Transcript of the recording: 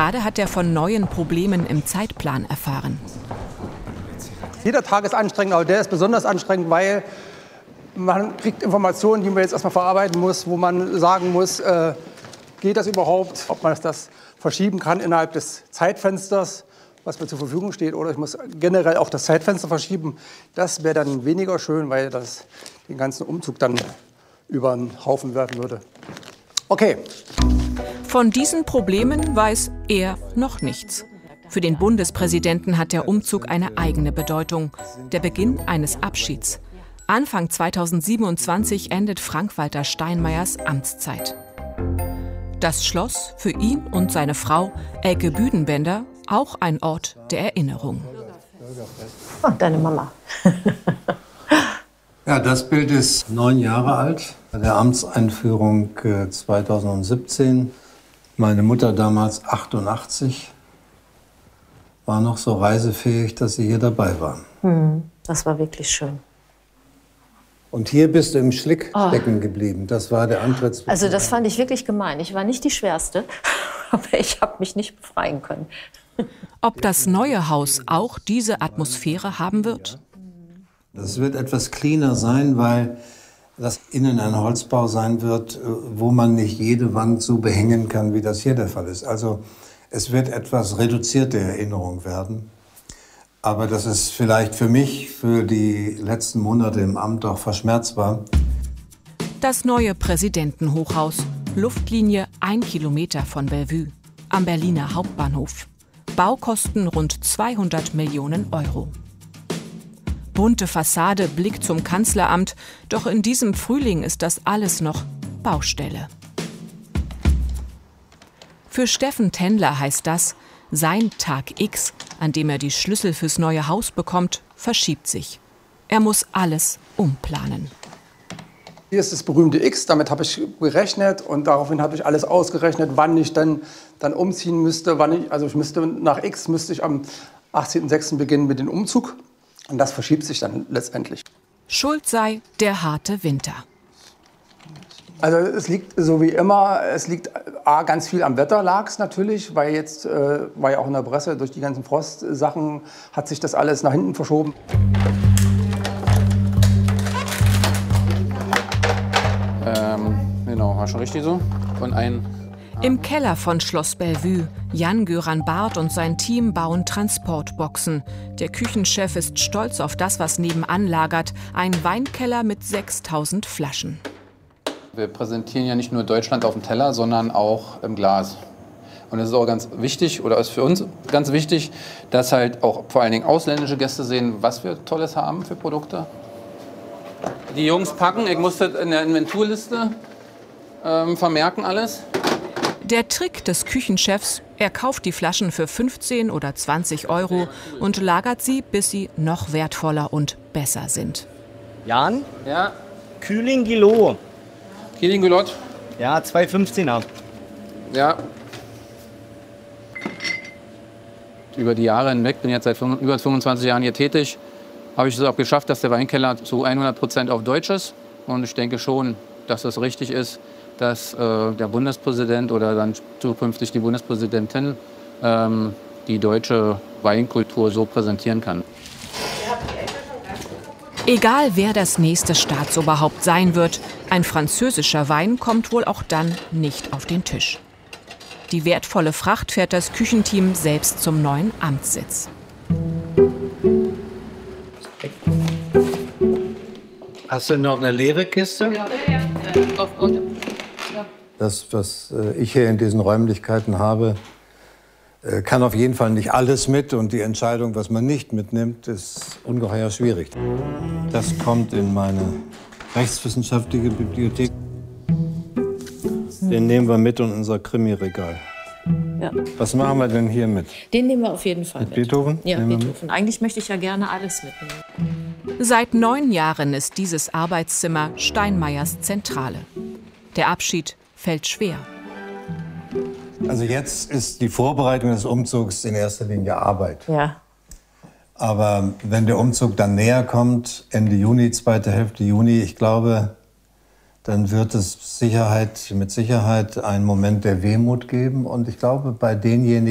Gerade hat er von neuen Problemen im Zeitplan erfahren. Jeder Tag ist anstrengend, aber der ist besonders anstrengend, weil man kriegt Informationen, die man jetzt erstmal verarbeiten muss, wo man sagen muss, geht das überhaupt, ob man das verschieben kann innerhalb des Zeitfensters, was mir zur Verfügung steht, oder ich muss generell auch das Zeitfenster verschieben. Das wäre dann weniger schön, weil das den ganzen Umzug dann über den Haufen werfen würde. Okay. Von diesen Problemen weiß er noch nichts. Für den Bundespräsidenten hat der Umzug eine eigene Bedeutung. Der Beginn eines Abschieds. Anfang 2027 endet Frank-Walter Steinmeiers Amtszeit. Das Schloss für ihn und seine Frau Elke Büdenbender auch ein Ort der Erinnerung. Oh, deine Mama. Ja, das Bild ist 9 Jahre alt. Bei der Amtseinführung 2017. Meine Mutter damals 88. War noch so reisefähig, dass sie hier dabei waren. Das war wirklich schön. Und hier bist du im Schlick stecken geblieben. Das war der Antrittsbeweis. Also das fand ich wirklich gemein. Ich war nicht die Schwerste, aber ich habe mich nicht befreien können. Ob das neue Haus auch diese Atmosphäre haben wird? Das wird etwas cleaner sein, weil das innen ein Holzbau sein wird, wo man nicht jede Wand so behängen kann, wie das hier der Fall ist. Also es wird etwas reduzierte Erinnerung werden. Aber das ist vielleicht für mich, für die letzten Monate im Amt auch verschmerzbar. Das neue Präsidentenhochhaus, Luftlinie 1 Kilometer von Bellevue, am Berliner Hauptbahnhof. Baukosten rund 200 Millionen Euro. Bunte Fassade, Blick zum Kanzleramt, doch in diesem Frühling ist das alles noch Baustelle. Für Steffen Tendler heißt das, sein Tag X, an dem er die Schlüssel fürs neue Haus bekommt, verschiebt sich. Er muss alles umplanen. Hier ist das berühmte X, damit habe ich gerechnet und daraufhin habe ich alles ausgerechnet, wann ich dann umziehen müsste. Nach X müsste ich am 18.06. beginnen mit dem Umzug und das verschiebt sich dann letztendlich. Schuld sei der harte Winter. Also es liegt so wie immer, es liegt ganz viel am Wetter, lag es natürlich, weil jetzt war ja auch in der Presse, durch die ganzen Frostsachen hat sich das alles nach hinten verschoben. Genau, war schon richtig so. Und Im Keller von Schloss Bellevue. Jan-Göran Barth und sein Team bauen Transportboxen. Der Küchenchef ist stolz auf das, was nebenan lagert. Ein Weinkeller mit 6000 Flaschen. Wir präsentieren ja nicht nur Deutschland auf dem Teller, sondern auch im Glas. Und es ist auch ganz wichtig, oder ist für uns ganz wichtig, dass halt auch vor allen Dingen ausländische Gäste sehen, was wir Tolles haben für Produkte. Die Jungs packen, ich musste in der Inventurliste vermerken alles. Der Trick des Küchenchefs, er kauft die Flaschen für 15 oder 20 Euro und lagert sie, bis sie noch wertvoller und besser sind. Jan? Ja. Kühling-Gilo. Kielingulot? Ja, 2,15er. Ja. Über die Jahre hinweg, bin jetzt seit über 25 Jahren hier tätig, habe ich es auch geschafft, dass der Weinkeller zu 100% auf Deutsch ist. Und ich denke schon, dass das richtig ist, dass der Bundespräsident oder dann zukünftig die Bundespräsidentin die deutsche Weinkultur so präsentieren kann. Egal, wer das nächste Staatsoberhaupt sein wird, ein französischer Wein kommt wohl auch dann nicht auf den Tisch. Die wertvolle Fracht fährt das Küchenteam selbst zum neuen Amtssitz. Hast du noch eine leere Kiste? Ja. Das, was ich hier in diesen Räumlichkeiten habe, kann auf jeden Fall nicht alles mit. Und die Entscheidung, was man nicht mitnimmt, ist ungeheuer schwierig. Das kommt in meine rechtswissenschaftliche Bibliothek. Den nehmen wir mit in unser Krimi-Regal. Ja. Was machen wir denn hier mit? Den nehmen wir auf jeden Fall mit. Beethoven? Ja, Beethoven. Eigentlich möchte ich ja gerne alles mitnehmen. Seit 9 Jahren ist dieses Arbeitszimmer Steinmeiers Zentrale. Der Abschied fällt schwer. Also jetzt ist die Vorbereitung des Umzugs in erster Linie Arbeit. Ja. Aber wenn der Umzug dann näher kommt, Ende Juni, zweite Hälfte Juni, ich glaube, dann wird es mit Sicherheit einen Moment der Wehmut geben. Und ich glaube, bei denjenigen,